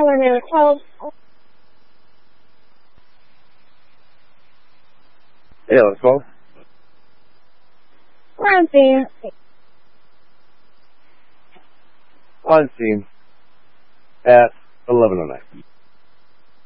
Eleanor, tell Yeah, let's go. on scene. On scene at 11:09.